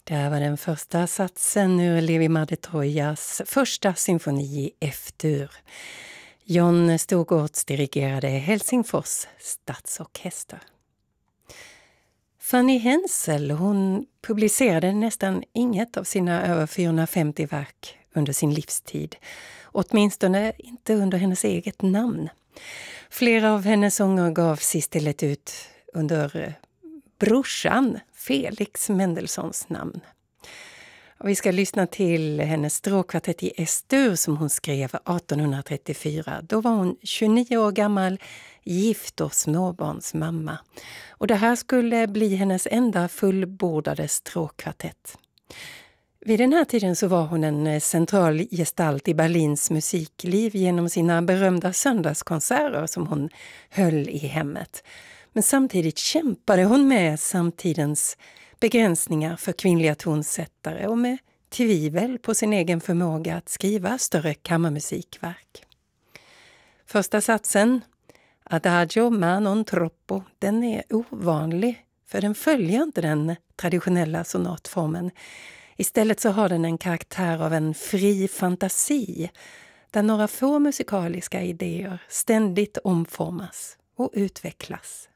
Det var den första satsen ur Levi de Trojas första symfoni i F-dur. John Storgårds dirigerade Helsingfors stadsorkester. Fanny Hensel, hon publicerade nästan inget av sina över 450 verk under sin livstid. Åtminstone inte under hennes eget namn. Flera av hennes sånger gavs istället ut under brorsan Felix Mendelssohns namn. Och vi ska lyssna till hennes stråkkvartett i S-dur som hon skrev 1834. Då var hon 29 år gammal, gift och småbarnsmamma. Och det här skulle bli hennes enda fullbordade stråkkvartett. Vid den här tiden så var hon en central gestalt i Berlins musikliv genom sina berömda söndagskonserter som hon höll i hemmet. Men samtidigt kämpade hon med samtidens begränsningar för kvinnliga tonsättare och med tvivel på sin egen förmåga att skriva större kammarmusikverk. Första satsen, Adagio ma non troppo, den är ovanlig för den följer inte den traditionella sonatformen. Istället så har den en karaktär av en fri fantasi där några få musikaliska idéer ständigt omformas och utvecklas.